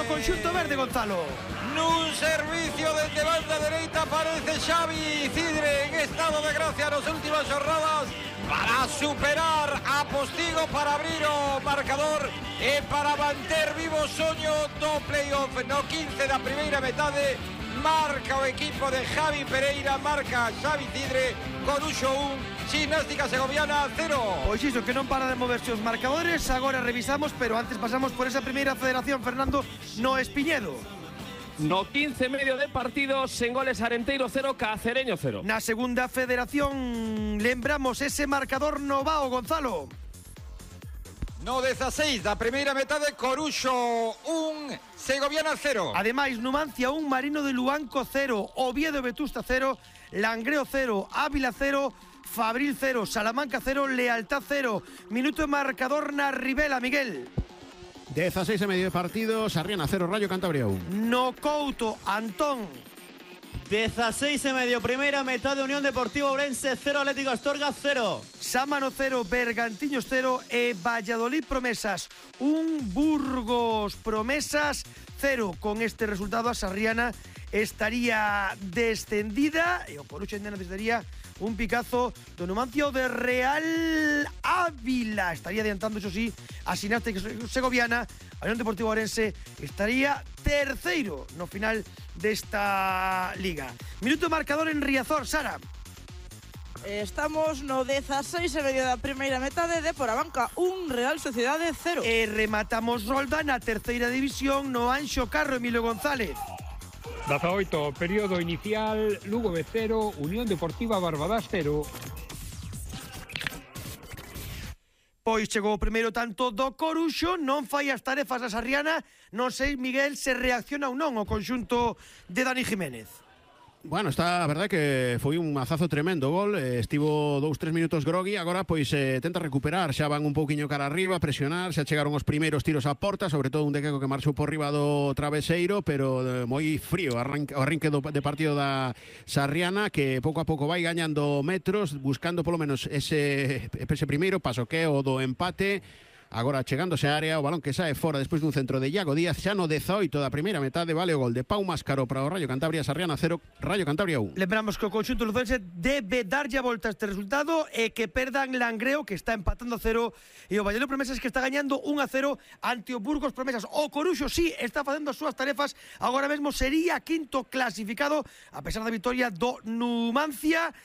o conxunto verde, Gonzalo. Nun servicio desde banda dereita aparece Xavi Cidre en estado de gracia nas últimas xornadas para superar a Postigo, para abrir o marcador e para manter vivo o soño do playoff. No 15 da primeira metade marca o equipo de Javi Pereira, marca Xavi Cidre, Coruxo 1, Gimnástica Segoviana 0. Pois iso, que non para de moverse os marcadores. Agora revisamos, pero antes pasamos por esa primeira federación, Fernando, no Espiñedo. No 15 medio de partido, sen goles, Arenteiro 0, Cacereño 0. Na segunda federación lembramos ese marcador Novao, Gonzalo. No 16 da primeira metade, Coruxo 1, Segoviana 0. Ademais, Numancia 1, Marino de Luanco 0, Oviedo e Vetusta 0, Langreo 0, Ávila 0, Fabril 0, Salamanca 0, Lealtad 0. Minuto de marcador na Ribela, Miguel. 16 e medio de partido, Sarriana 0, Rayo Cantabria 1. No Couto, Antón. 16 e medio, primeira metade, Unión Deportiva Ourense 0, Atlético Astorga 0. Sámano 0, Bergantiños 0 e Valladolid Promesas 1, Burgos Promesas 0. Con este resultado a Sarriana estaría descendida e o Coruxo ainda necesitaría un picazo do Numancia de Real Ávila. Estaría adiantando, eso sí, a Gimnástica Segoviana. A Unión Deportiva Ourense estaría terceiro no final desta liga. Minuto marcador en Riazor, Sara. Estamos no 16 e medio da primeira metade, de Porabanca 1, Real Sociedade 0. E rematamos rolda na terceira división no Anxo Carro, Emilio González. 18, período inicial, Lugo B 0, Unión Deportiva Barbadas 0. Pois chegou o primeiro tanto do Coruxo, non fai as tarefas da Sarriana. Non sei, Miguel, se reacciona ou non o conxunto de Dani Jiménez. Bueno, está a verdade que foi un mazazo tremendo gol, estivo 2-3 minutos grogui, agora pois tenta recuperar, xa van un pouquiño cara arriba, presionar, xa chegaron os primeiros tiros á porta, sobre todo un Dequeco que marchou por riba do traveseiro, pero moi frío o arranque de partido da Sarriana, que pouco a pouco vai gañando metros, buscando polo menos ese primeiro paso que é o do empate. Agora chegándose á área, o balón que sae fora despois dun centro de Iago Díaz, xa no 18 da primeira metade, vale o gol de Pau Máscaro para o Rayo Cantabria. Sarriana 0, Rayo Cantabria 1. Lembramos que o conxunto lucense debe darlle a volta a este resultado e que perdan Langreo, que está empatando 0, e o Valladolid Promesas, que está gañando 1-0 ante o Burgos Promesas. O Coruxo sí está facendo as súas tarefas, agora mesmo sería quinto clasificado a pesar da victoria do Numancia.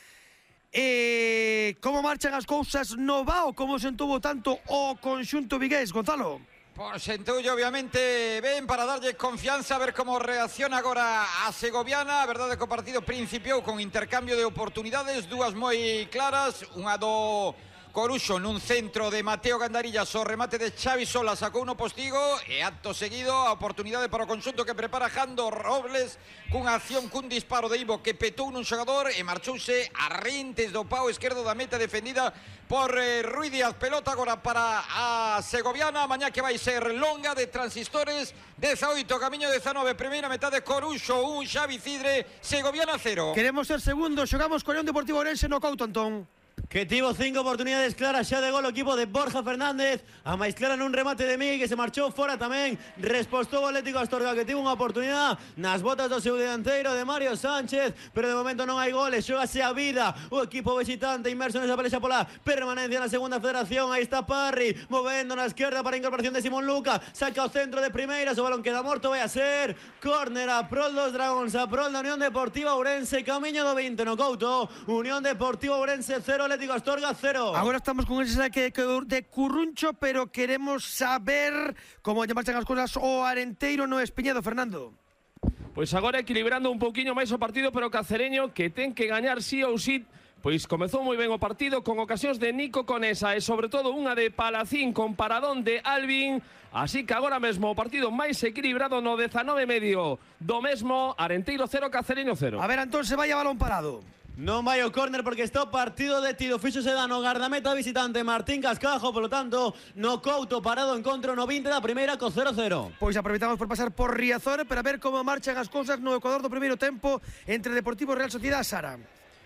Como marchan as cousas no Vao? Como se entuvo tanto o conxunto vigués, Gonzalo? Por Sentullo, obviamente, ven para darlle confianza, a ver como reacciona agora a Segoviana. A verdade que o partido principiou con intercambio de oportunidades, dúas moi claras, unha do Coruxo nun centro de Mateo Gandarillas, o remate de Xavi Sola sacou no Postigo e acto seguido a oportunidade para o conxunto que prepara Jando Robles cunha acción cun disparo de Ivo que petou nun xogador e marchouse a rentes do pau esquerdo da meta defendida por Rui Díaz. Pelota agora para a Segoviana, mañá que vai ser longa de transistores. 18, camiño 19, primeira metade, Coruxo 1, Xavi Cidre, Segoviana 0. Queremos ser segundos, xogamos co Unión Deportivo Ourense no Couto, Antón. Que tivo 5 oportunidades claras xa de gol o equipo de Borja Fernández. A máis clara nun remate de Miguel, que se marchou fora tamén. Respostou o Atlético Astorga, que tivo unha oportunidade nas botas do seu dianteiro de Mario Sánchez, pero de momento non hai goles. Xógase a vida o equipo visitante inmerso nesa pelexa pola permanencia na segunda federación. Aí está Parry movendo na esquerda para a incorporación de Simón Luca. Saca o centro de primeiras, o balón queda morto, vai a ser córner a prol dos Dragóns, a prol da Unión Deportiva Ourense. Camiño do 20 no Couto, Unión Deportiva Ourense 0, Atlético Astorga 0. Agora estamos con ese saque de Curruncho, pero queremos saber como lle marchan as cousas o Arenteiro no Espiñedo, Fernando. Pois agora equilibrando un pouquiño máis o partido, pero Cacereño, que ten que gañar sí ou sí, pois comezou moi ben o partido con ocasións de Nico Conesa e sobre todo unha de Palacín con paradón de Alvin. Así que agora mesmo o partido máis equilibrado no 19 medio do mesmo, Arenteiro 0, Cacereño 0. A ver, Antón, se vai a balón parado. Non vai o córner porque está o partido detido. Fixo se dano gardameta visitante Martín Cascajo, polo tanto, no Couto parado encontro no 20 da primeira co 0-0. Pois aproveitamos por pasar por Riazor para ver como marchan as cousas no Ecuador do primeiro tempo entre Deportivo e Real Sociedade, Sara.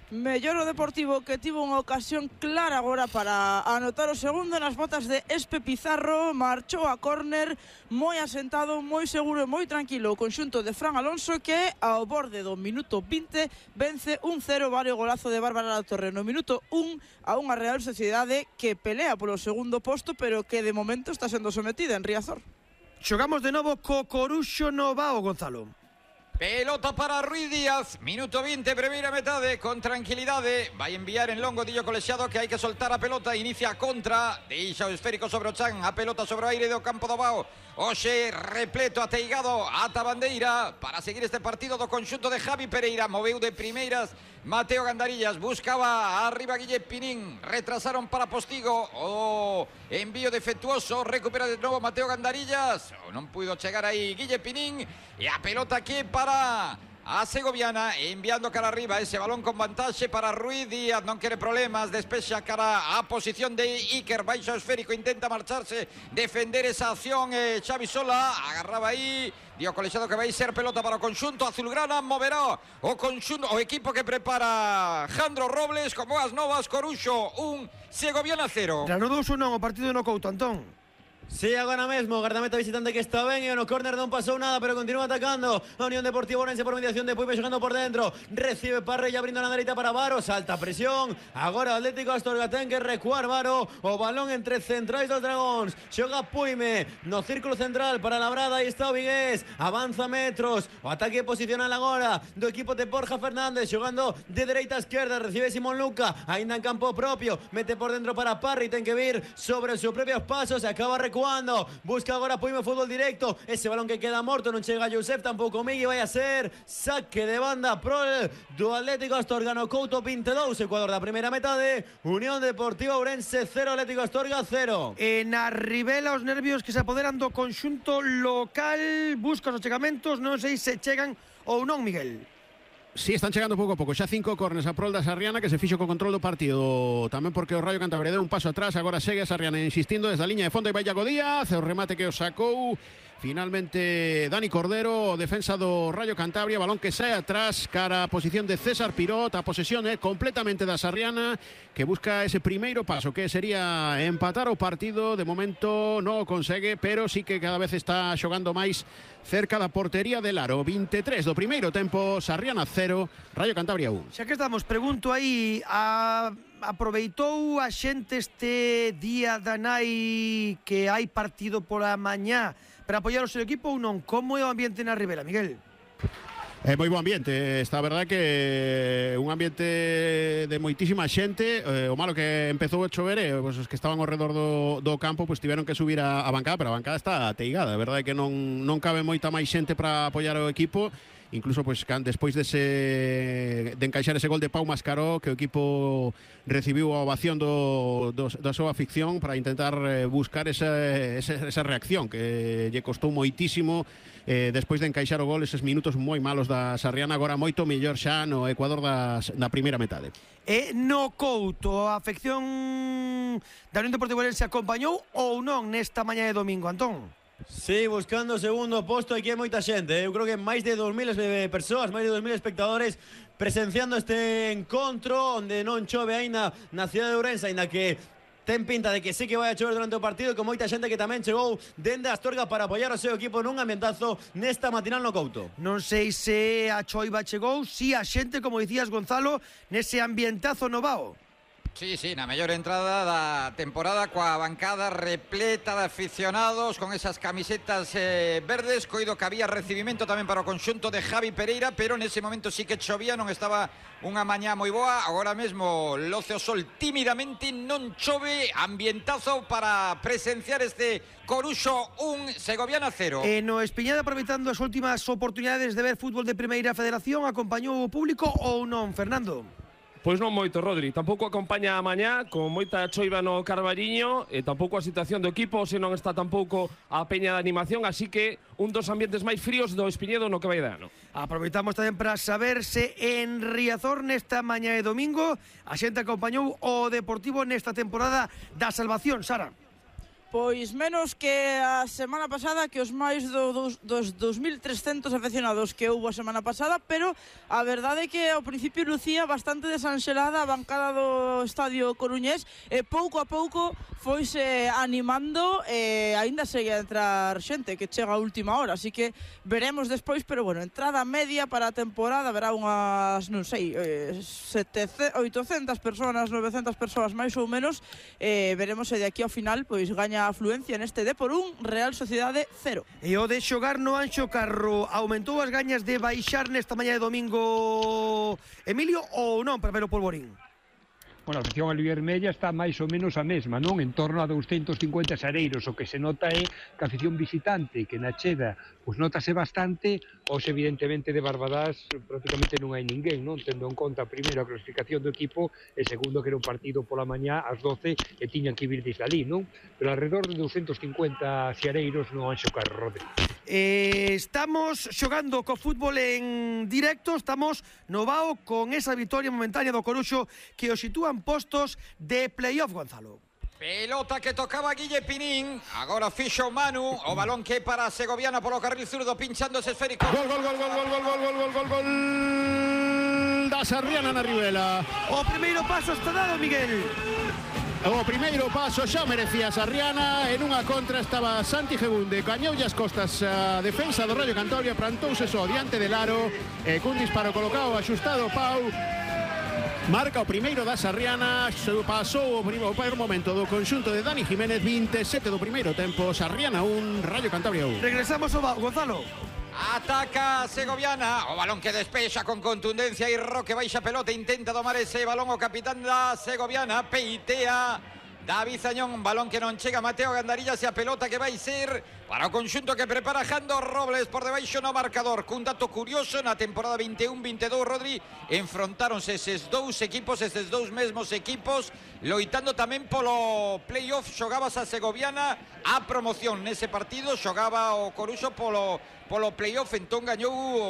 Mellor o Deportivo, que tivo unha ocasión clara agora para anotar o segundo nas botas de Espe Pizarro. Marchou a córner moi asentado, moi seguro e moi tranquilo o conxunto de Fran Alonso, que ao borde do minuto 20 vence 1-0, vale o golazo de Bárbara Latorre no minuto 1 a unha Real Sociedade que pelea polo segundo posto, pero que de momento está sendo sometida en Riazor. Xogamos de novo co Coruxo no Vao, Gonzalo. Pelota para Ruiz Díaz, minuto 20, primeira metade, con tranquilidade. Vai enviar en longo Dillo Colexiado, que hai que soltar a pelota. Inicia a contra, deixa o esférico sobre o chan, a pelota sobre o aire do campo do Vao. Oxe, repleto, ateigado, ata bandeira para seguir este partido do conxunto de Javi Pereira. Moveu de primeiras Mateo Gandarillas, buscaba arriba Guille Pinín, retrasaron para Postigo, o envío defectuoso, recupera de novo Mateo Gandarillas, non puido chegar aí Guille Pinín, e a pelota aquí para a segoviana, enviando cara arriba ese balón con vantaxe para Ruiz Díaz, non quere problemas, despexa cara a posición de Iker, baixo esférico, intenta marcharse, defender esa acción, Xavi Sola, agarraba aí, dio Colexiado que vai ser pelota para o conxunto azulgrana, moverá o conxunto, o equipo que prepara Jandro Robles, con boas novas, Coruxo 1, Segoviana 0. Reanudouse non o partido no Couto, Antón. Sí, agora mesmo, guardameta visitante que está ben, e no córner non pasou nada, pero continúa atacando a Unión Deportiva Ourense por mediación de Puipe, xogando por dentro, recibe Parrella, abrindo na dereita para Varo, salta presión, agora o Atlético Astorga ten que recuar Varo, o balón entre centrais dos Dragóns, xoga Puime, no círculo central para Labrada, aí está o Vigués, avanza metros, o ataque posicional agora do equipo de Borja Fernández, xogando de dereita a esquerda, recibe Simón Luca, ainda en campo propio, mete por dentro para Parry, ten que vir sobre os seus propios pasos, se acaba recuando, busca agora Puime, fútbol directo, ese balón que queda morto, non chega Josep, tampouco Migui, vai a ser saque de banda pro do Atlético Astorga no Couto 22, Ecuador da primeira metade, Unión Deportiva Ourense 0, Atlético Astorga 0. Na Ribela os nervios que se apoderan do conxunto local, busca os achegamentos, non sei se chegan ou non, Miguel. Sí, están chegando pouco a pouco, xa 5 corners a prol da Sarriana, que se fixo co control do partido, tamén porque o Rayo Cantabria deu un paso atrás, agora segue a Sarriana insistindo desde a liña de fondo, e vai Iago Díaz, o remate que o sacou finalmente Dani Cordero, defensa do Rayo Cantabria, balón que sae atrás cara a posición de César Pirot, a posesión completamente da Sarriana, que busca ese primeiro paso, que sería empatar o partido. De momento non o consegue, pero sí que cada vez está xogando máis cerca da portería del Aro. 23 do primeiro tempo, Sarriana 0, Rayo Cantabria 1. Xa que estamos, pregunto aí, aproveitou a xente este día da nai que hai partido pola mañá para apoiar o seu equipo ou non? Como é o ambiente na Ribera, Miguel? É moi bo ambiente, está a verdade que un ambiente de moitísima xente. O malo que empezou a chover, pues, os que estaban ao redor do campo pues, tiveron que subir a bancada, pero a bancada está teigada. A verdade é que non cabe moita máis xente para apoiar o equipo. Incluso pues, despois de encaixar ese gol de Pau Mascaró, que o equipo recibiu a ovación da súa afición para intentar buscar esa reacción que lle costou moitísimo despois de encaixar o gol, eses minutos moi malos da Sarriana, agora moito mellor xa no Ecuador da primeira metade. E no Couto, a afección da Unión Deportiva Ourense acompañou ou non nesta mañá de domingo, Antón? Sí, buscando o segundo posto, aquí hai moita xente, eu creo que máis de 2.000 persoas, máis de 2.000 espectadores presenciando este encontro onde non chove aínda na cidade de Ourense, aínda que ten pinta de que sí que vai a chover durante o partido, e con moita xente que tamén chegou dende Astorga para apoiar o seu equipo nun ambientazo nesta matinal no Couto. Non sei se a choiva chegou, si a xente, como dicías, Gonzalo, nese ambientazo no Vao. Sí, na mellor entrada da temporada, coa bancada repleta de aficionados con esas camisetas verdes. Coido que había recibimento tamén para o conxunto de Javi Pereira, pero nese momento sí que chovía, non estaba unha mañá moi boa. Agora mesmo loce o sol tímidamente, non chove, ambientazo para presenciar este Coruxo 1, Segoviana 0. No Espiñada, aproveitando as últimas oportunidades de ver fútbol de Primeira Federación, acompañou o público ou non, Fernando? Pois non moito, Rodri. Tampouco acompaña a mañá, con moita choiva no Carballiño, e tampouco a situación do equipo, se non está tampouco a peña de animación, así que un dos ambientes máis fríos do Espiñedo no que vai de ano. Aproveitamos tamén para saber se en Riazor nesta mañá de domingo a xente acompañou o Deportivo nesta temporada da salvación, Sara. Pois menos que a semana pasada, que os máis dos 2.300 afeccionados que houve a semana pasada, pero a verdade é que ao principio lucía bastante desanxelada a bancada do Estadio Coruñés e pouco a pouco foise animando e aínda segue a entrar xente que chega a última hora, así que veremos despois, pero bueno, entrada media para a temporada verá unhas, non sei, 800 personas, 900 persoas máis ou menos, veremos se de aquí ao final pois gaña afluencia neste D por 1, Real Sociedade 0. E o de xogar no Anxo Carro aumentou as gañas de baixar nesta mañá de domingo, Emilio, ou non, para ver o polvorín? Bueno, a afición albivermella está máis ou menos a mesma, non? En torno a 250 xareiros. O que se nota é que a afición visitante, que na cheda, pois notase bastante, os evidentemente de Barbadás prácticamente non hai ninguén, non? Tendo en conta primeiro a clasificación do equipo e segundo que era un partido pola mañá ás 12 e tiñan que vir desde ali, non? Pero alrededor de 250 xareiros no Anxo Carro, Rodri. Estamos xogando co fútbol en directo, estamos no Vao con esa victoria momentánea do Coruxo que o sitúan postos de playoff, Gonzalo. Pelota que tocaba Guille Pinín, agora fixo Manu, o balón que para Segoviana polo carril zurdo pinchándose esférico. Gol da Sarriana na Ribela. O primeiro paso está dado, Miguel. O primeiro paso xa merecía Sarriana. En unha contra estaba Santi Gebunde, cañoulle as costas a defensa do Rayo Cantabria, plantouse só diante del aro e cun disparo colocado axustado Pau marca o primeiro da Sarriana. Pasou o primeiro momento do conxunto de Dani Jiménez, 27 do primeiro tempo, Sarriana 1, Rayo Cantabria 1. Regresamos ao Vao, Gonzalo. Ataca Segoviana, o balón que despexa con contundencia e Roque baixa pelota, intenta domar ese balón o capitán da Segoviana, peitea David Zañón, balón que non chega Mateo Gandarillas e a pelota que vai ser para o conxunto que prepara Jando Robles por debaixo no marcador. Cun dato curioso, na temporada 21-22, Rodri, enfrontáronse eses dous equipos, eses dous mesmos equipos, loitando tamén polo playoff. Xogabas a Segoviana a promoción nese partido, xogaba o Coruxo polo playoff, entón gañou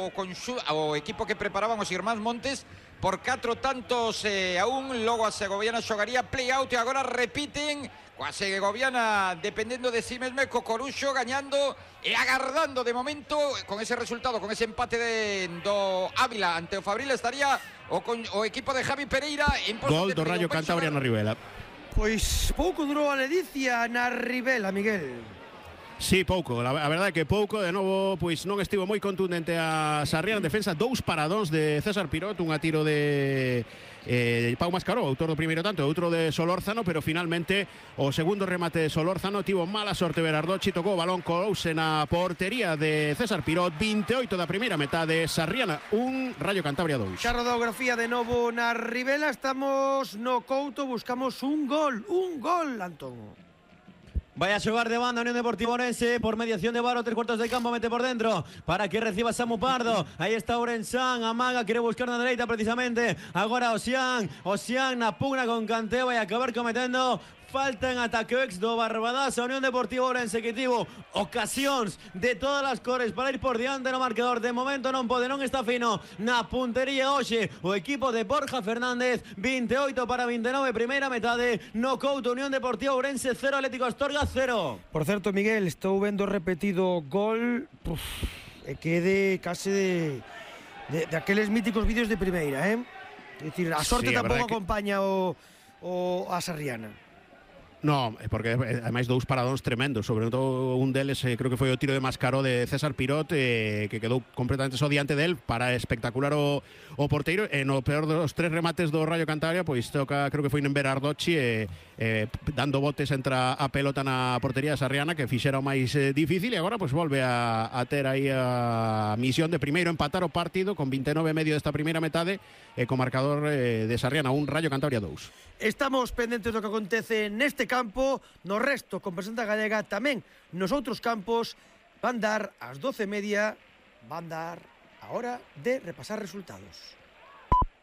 o equipo que preparaban os irmáns Montes por 4 tantos a 1, logo a Segoviana xogaría play-out e agora repiten coa Segoviana dependendo de si mesmo, co Coruxo gañando e agardando de momento con ese resultado, con ese empate do Ávila ante o Fabril, estaría o equipo de Javi Pereira en gol do Rayo Cantabria na Ribela. Pois pouco durou a ledicia na Ribela, Miguel. Sí, pouco, a verdade é que pouco. De novo, pois non estivo moi contundente a Sarriana en defensa. 2 paradóns de César Pirot, un a tiro de Pau Mascaró, autor do primeiro tanto, outro de Solórzano, pero finalmente o segundo remate de Solórzano tivo mala sorte Berardocci, tocou o balón, colouse na portería de César Pirot. 28 da primeira metade, Sarriana 1, Rayo Cantabria 2. Xa radiografía de novo na Ribela, estamos no Couto, buscamos un gol, Antón. Vaya a xogar de banda Unión Deportiva Ourense por mediación de Varo, 3/4 de campo, mete por dentro para que reciba Samu Pardo. Aí está Ourensán, amaga, quere buscar na dereita precisamente. Agora Osián na pugna con Canteo, vai a acabar cometendo falta en ataque ex do Barbadás. A Unión Deportiva Ourense que tivo ocasións de todas as cores para ir por diante no marcador. De momento non pode, non está fino na puntería hoxe o equipo de Borja Fernández. 28 para 29, primeira metade no Couto. Unión Deportiva Ourense 0, Atlético Astorga 0. Por certo, Miguel, estou vendo repetido gol, e quede case de aqueles míticos vídeos de primeira, É dicir, a sorte sí, tampouco acompaña a Sarriana. No, porque ademais 2 paradóns tremendos, sobre todo un deles creo que foi o tiro de Mascaró de César Pirot, que quedou completamente só diante del para espectacular o porteiro. E no peor dos 3 remates do Rayo Cantabria, pois toca, creo que foi en Berardocci, dando botes entra a pelota na portería Sarriana, que fixera o máis difícil, e agora pois volve a ter aí a misión de primeiro empatar o partido con 29 e medio desta primeira metade, co marcador de Sarriana 1, Rayo Cantabria 2. Estamos pendentes do que acontece neste campo, no resto con presenza galega, tamén nos outros campos. Van dar as 12:30, van dar a hora de repasar resultados.